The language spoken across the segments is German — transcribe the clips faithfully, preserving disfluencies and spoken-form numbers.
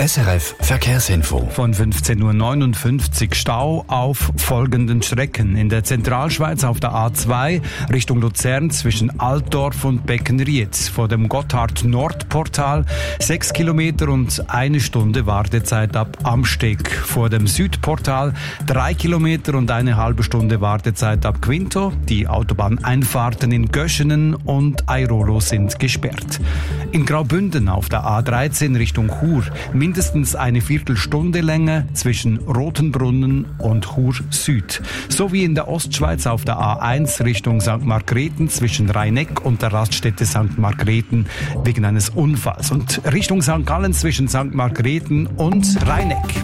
S R F Verkehrsinfo. Von fünfzehn Uhr neunundfünfzig Stau auf folgenden Strecken. In der Zentralschweiz auf der A zwei Richtung Luzern zwischen Altdorf und Beckenried. Vor dem Gotthard-Nord-Portal sechs Kilometer und eine Stunde Wartezeit ab Amsteg. Vor dem Südportal drei Kilometer und eine halbe Stunde Wartezeit ab Quinto. Die Autobahneinfahrten in Göschenen und Airolo sind gesperrt. In Graubünden auf der A dreizehn Richtung Chur mindestens eine Viertelstunde länger zwischen Rotenbrunnen und Chur Süd. Sowie in der Ostschweiz auf der A eins Richtung Sankt Margrethen zwischen Rheineck und der Raststätte Sankt Margrethen wegen eines Unfalls. Und Richtung Sankt Gallen zwischen Sankt Margrethen und Rheineck.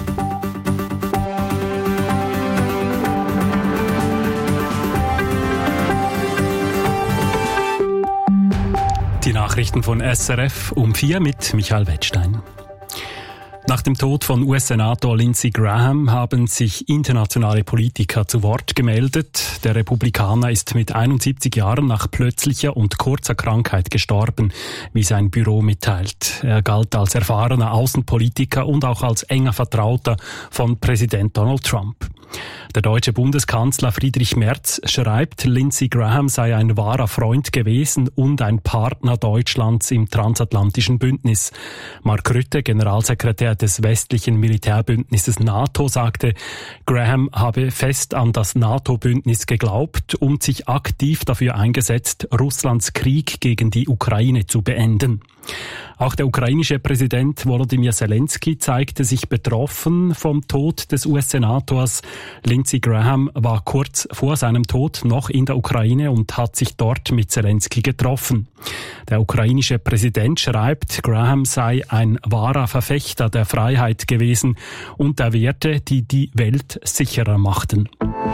Die Nachrichten von S R F um vier mit Michael Wettstein. Nach dem Tod von U S-Senator Lindsey Graham haben sich internationale Politiker zu Wort gemeldet. Der Republikaner ist mit einundsiebzig Jahren nach plötzlicher und kurzer Krankheit gestorben, wie sein Büro mitteilt. Er galt als erfahrener Außenpolitiker und auch als enger Vertrauter von Präsident Donald Trump. Der deutsche Bundeskanzler Friedrich Merz schreibt, Lindsey Graham sei ein wahrer Freund gewesen und ein Partner Deutschlands im transatlantischen Bündnis. Mark Rutte, Generalsekretär des westlichen Militärbündnisses NATO, sagte, Graham habe fest an das NATO-Bündnis geglaubt und sich aktiv dafür eingesetzt, Russlands Krieg gegen die Ukraine zu beenden. Auch der ukrainische Präsident Volodymyr Zelensky zeigte sich betroffen vom Tod des U S-Senators. Lindsey Graham war kurz vor seinem Tod noch in der Ukraine und hat sich dort mit Zelensky getroffen. Der ukrainische Präsident schreibt, Graham sei ein wahrer Verfechter der Freiheit gewesen und der Werte, die die Welt sicherer machten.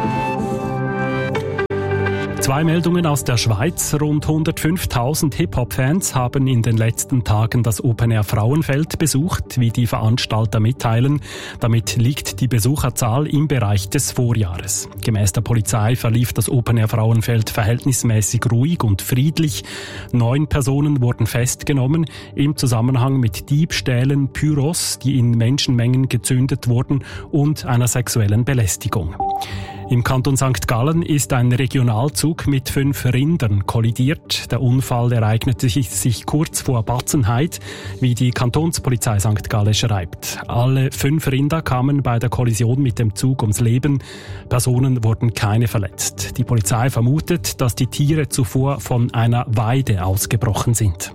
Zwei Meldungen aus der Schweiz. Rund hundertfünftausend Hip-Hop-Fans haben in den letzten Tagen das Open-Air Frauenfeld besucht, wie die Veranstalter mitteilen. Damit liegt die Besucherzahl im Bereich des Vorjahres. Gemäss der Polizei verlief das Open-Air Frauenfeld verhältnismäßig ruhig und friedlich. Neun Personen wurden festgenommen im Zusammenhang mit Diebstählen, Pyros, die in Menschenmengen gezündet wurden, und einer sexuellen Belästigung. Im Kanton Sankt Gallen ist ein Regionalzug mit fünf Rindern kollidiert. Der Unfall ereignete sich kurz vor Batzenheid, wie die Kantonspolizei Sankt Gallen schreibt. Alle fünf Rinder kamen bei der Kollision mit dem Zug ums Leben. Personen wurden keine verletzt. Die Polizei vermutet, dass die Tiere zuvor von einer Weide ausgebrochen sind.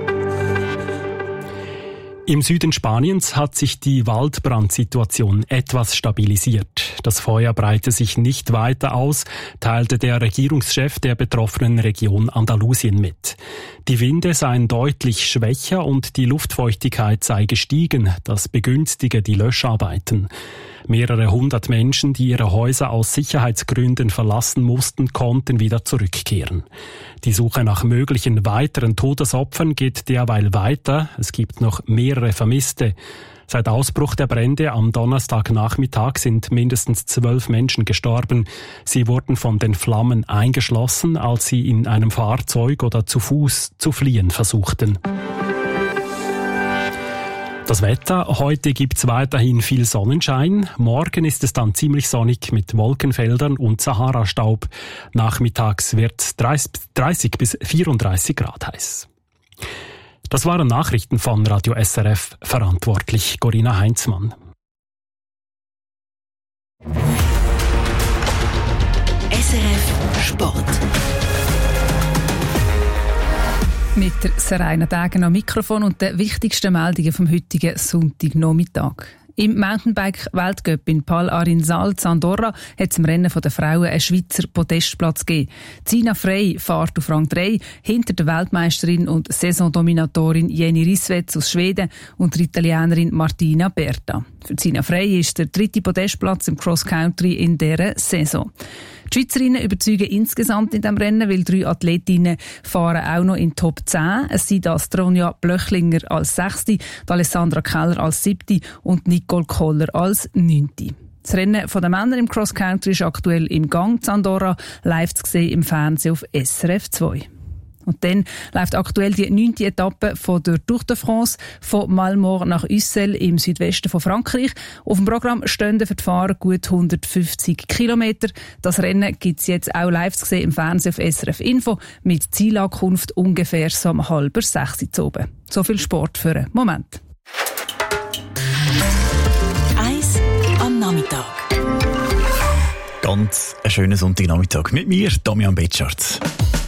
Im Süden Spaniens hat sich die Waldbrandsituation etwas stabilisiert. Das Feuer breite sich nicht weiter aus, teilte der Regierungschef der betroffenen Region Andalusien mit. Die Winde seien deutlich schwächer und die Luftfeuchtigkeit sei gestiegen. Das begünstige die Löscharbeiten. Mehrere hundert Menschen, die ihre Häuser aus Sicherheitsgründen verlassen mussten, konnten wieder zurückkehren. Die Suche nach möglichen weiteren Todesopfern geht derweil weiter. Es gibt noch mehrere Vermisste. Seit Ausbruch der Brände am Donnerstagnachmittag sind mindestens zwölf Menschen gestorben. Sie wurden von den Flammen eingeschlossen, als sie in einem Fahrzeug oder zu Fuß zu fliehen versuchten. Das Wetter: Heute gibt's weiterhin viel Sonnenschein. Morgen ist es dann ziemlich sonnig mit Wolkenfeldern und Sahara-Staub. Nachmittags wird's dreißig bis vierunddreißig Grad heiß. Das waren Nachrichten von Radio S R F, verantwortlich Corinna Heinzmann. S R F Sport. Mit der Seraina Dagen am Mikrofon und den wichtigsten Meldungen vom heutigen Sonntagnachmittag. Im Mountainbike-Weltcup in Pal Arinsal, Andorra, hat es im Rennen der Frauen einen Schweizer Podestplatz gegeben. Zina Frey fährt auf Rang drei hinter der Weltmeisterin und Saisondominatorin Jenny Risswetz aus Schweden und der Italienerin Martina Berta. Für Zina Frey ist der dritte Podestplatz im Cross-Country in dieser Saison. Die Schweizerinnen überzeugen insgesamt in diesem Rennen, weil drei Athletinnen fahren auch noch in Top zehn. Es sind das Tronja Blöchlinger als Sechste, Alessandra Keller als Siebte und Nicole Koller als Neunte. Das Rennen der Männer im Cross-Country ist aktuell im Gang in Andorra, live zu sehen im Fernsehen auf S R F zwei. Und dann läuft aktuell die neunte Etappe von der Tour de France von Malmort nach Ussel im Südwesten von Frankreich. Auf dem Programm stehen für die Fahrer gut hundertfünfzig Kilometer. Das Rennen gibt es jetzt auch live zu sehen im Fernsehen auf S R F Info mit Zielankunft ungefähr so um halb sechs Uhr oben. So viel Sport für einen Moment. Eis am Nachmittag. Ganz einen schönen Sonntagnachmittag mit mir, Damian Betscharz.